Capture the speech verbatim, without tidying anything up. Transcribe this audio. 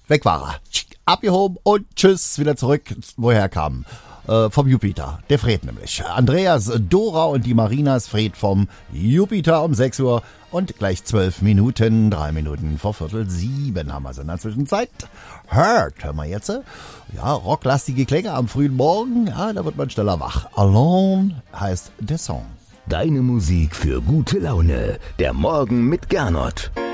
weg war er. Abgehoben und tschüss, wieder zurück, woher er kam. Äh, vom Jupiter, der Fred nämlich. Andreas, Dora und die Marinas, Fred vom Jupiter um sechs Uhr und gleich zwölf Minuten, drei Minuten vor Viertel sieben haben wir es in der Zwischenzeit. Hört, hören wir jetzt. Ja, rocklastige Klänge am frühen Morgen, ja, da wird man schneller wach. Alone heißt der Song. Deine Musik für gute Laune. Der Morgen mit Gernot.